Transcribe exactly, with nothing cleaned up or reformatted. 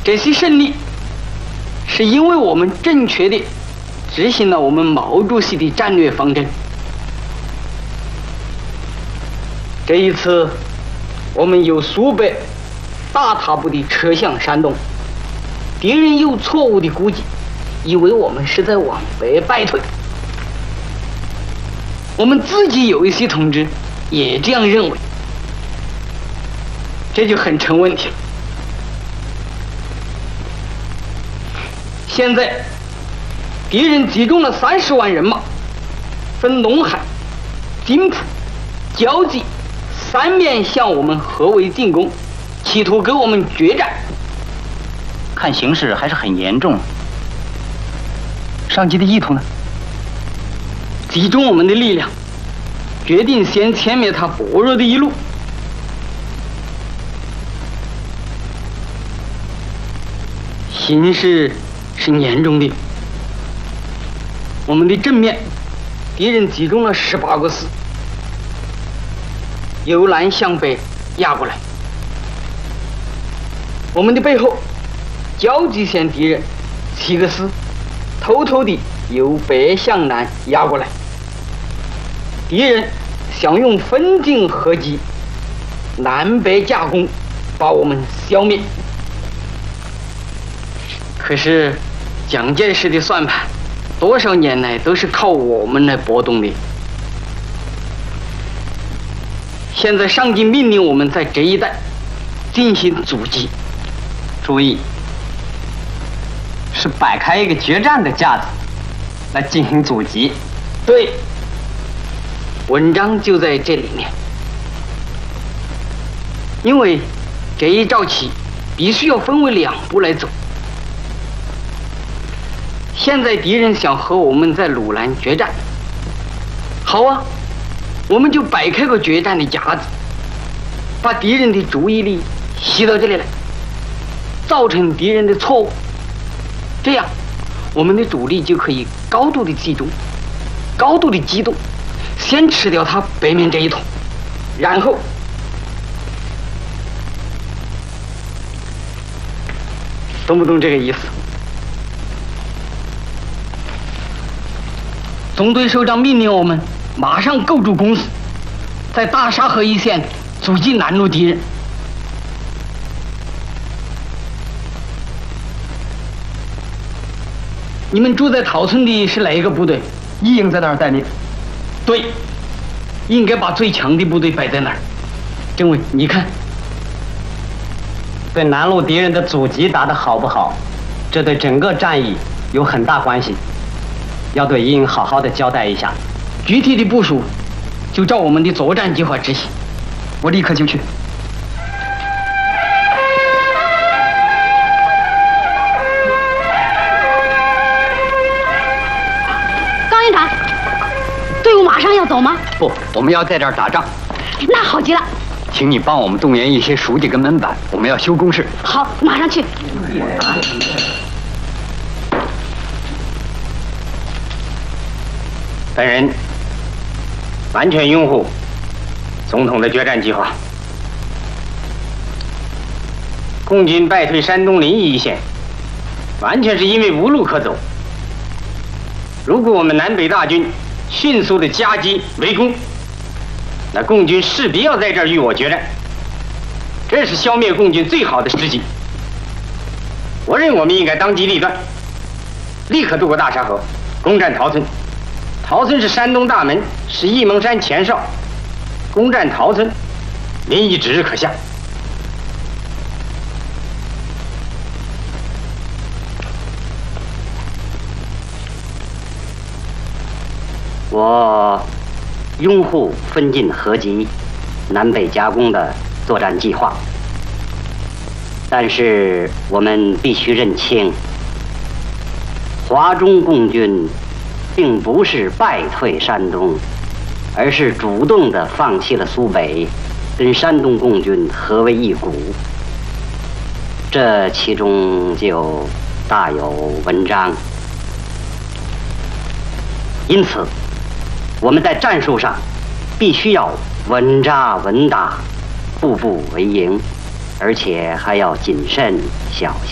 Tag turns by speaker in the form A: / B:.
A: 这些胜利，是因为我们正确的执行了我们毛主席的战略方针。这一次，我们由苏北大踏步地撤向山东，敌人有错误的估计，以为我们是在往北败退。我们自己有一些同志也这样认为，这就很成问题了。现在，敌人集中了三十万人马，分陇海、津浦、胶济三面向我们合围进攻，企图跟我们决战。
B: 看形势还是很严重。上级的意图呢？
A: 集中我们的力量，决定先歼灭他薄弱的一路。形势是严重的。我们的正面，敌人集中了十八个师，由南向北压过来。我们的背后，胶济线敌人七个师，偷偷地由北向南压过来。敌人想用分进合击，南北夹攻，把我们消灭。可是蒋介石的算盘，多少年来都是靠我们来拨动的。现在上级命令我们在这一带进行阻击，
B: 注意，是摆开一个决战的架子来进行阻击。
A: 对，文章就在这里面。因为这一招棋必须要分为两步来走。现在敌人想和我们在鲁南决战，好啊，我们就摆开个决战的架子，把敌人的注意力吸到这里来，造成敌人的错误，这样我们的主力就可以高度的集中，高度的机动，先吃掉他北面这一桶，然后懂不懂这个意思？总队首长命令我们马上构筑工事，在大沙河一线阻击南路敌人。你们住在桃村的是哪一个部队？
B: 一营在那儿待命。
A: 对，应该把最强的部队摆在那儿。政委，你看，
B: 对南路敌人的阻击打得好不好，这对整个战役有很大关系。要对一营好好的交代一下，
A: 具体的部署就照我们的作战计划执行。
B: 我立刻就去。
C: 高营长，队伍马上要走吗？
B: 不，我们要在这儿打仗。
C: 那好极了，
B: 请你帮我们动员一些书记跟门板，我们要修工事。
C: 好，马上去。
D: 本人完全拥护总统的决战计划。共军败退山东临沂一线，完全是因为无路可走。如果我们南北大军迅速的夹击围攻，那共军势必要在这儿与我决战，这是消灭共军最好的时机。我认为我们应该当机立断，立刻渡过大沙河，攻占桃村。桃村是山东大门，是沂蒙山前哨，攻占桃村，临沂指日可下。
E: 我拥护分进合击、南北夹攻的作战计划，但是我们必须认清，华中共军并不是败退山东，而是主动地放弃了苏北，跟山东共军合为一股。这其中就大有文章。因此，我们在战术上必须要稳扎稳打，步步为营，而且还要谨慎小心。